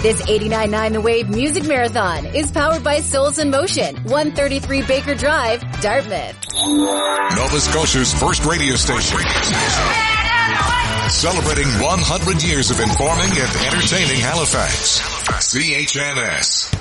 This 89.9 The Wave Music Marathon is powered by Souls in Motion, 133 Baker Drive, Dartmouth. Nova Scotia's first radio station. Celebrating 100 years of informing and entertaining Halifax. CHNS.